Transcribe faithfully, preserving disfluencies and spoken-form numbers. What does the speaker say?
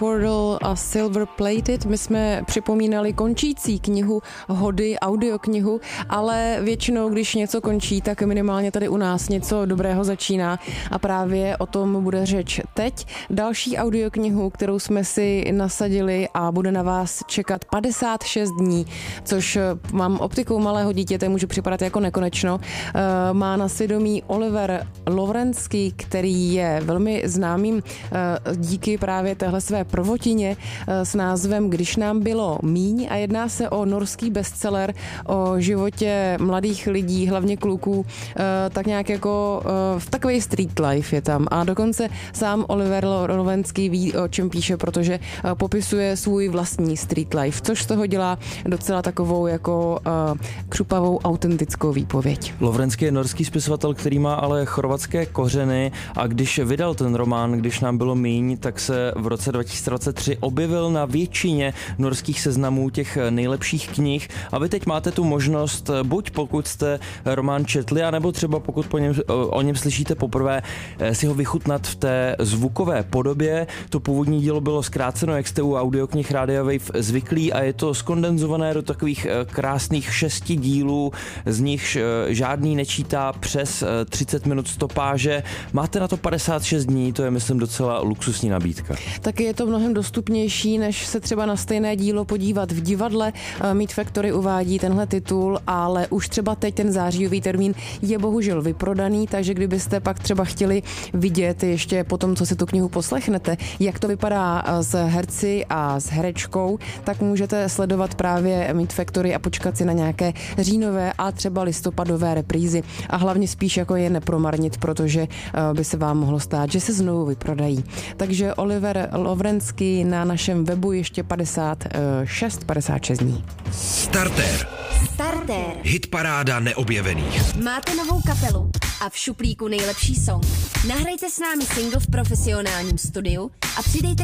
Portal a Silver Plated. My jsme připomínali končící knihu Hody, audioknihu, ale většinou, když něco končí, tak minimálně tady u nás něco dobrého začíná a právě o tom bude řeč teď. Další audioknihu, kterou jsme si nasadili a bude na vás čekat padesát šest dní, což mám optikou malého dítěte, může připadat jako nekonečno. Má na svědomí Oliver Lovrenský, který je velmi známým díky právě téhle své prvotině s názvem Když nám bylo míň a jedná se o norský bestseller o životě mladých lidí, hlavně kluků, tak nějak jako v takový street life je tam a dokonce sám Oliver Lovrenský ví, o čem píše, protože popisuje svůj vlastní street life, což z toho dělá docela takovou jako křupavou autentickou výpověď. Lovrenský je norský spisovatel, který má ale chorvatské kořeny a když vydal ten román Když nám bylo míň, tak se v roce dva tisíce dvacet tři objevil na většině norských seznamů těch nejlepších knih a vy teď máte tu možnost, buď pokud jste román četli, anebo třeba pokud po něm, o něm slyšíte poprvé, si ho vychutnat v té zvukové podobě. To původní dílo bylo zkráceno, jak jste u audioknih Rádia Wave zvyklí, a je to skondenzované do takových krásných šesti dílů, z nichž žádný nečítá přes třicet minut stopáže. Máte na to padesát šest dní, to je myslím docela luxusní nabídka. Taky je to mnohem dostupnější, než se třeba na stejné dílo podívat v divadle. Meat Factory uvádí tenhle titul, ale už třeba teď ten zářijový termín je bohužel vyprodaný, takže kdybyste pak třeba chtěli vidět ještě po tom, co si tu knihu poslechnete, jak to vypadá s herci a s herečkou, tak můžete sledovat právě Meat Factory a počkat si na nějaké říjnové a třeba listopadové reprízy a hlavně spíš jako je nepromarnit, protože by se vám mohlo stát, že se znovu vyprodají. Takže Oliver Lovrenský na našem webu ještě padesát šest dní. Starter. Starter. Hitparáda neobjevených. Máte novou kapelu a v šuplíku nejlepší song. Nahrajte s námi single v profesionálním studiu a přidejte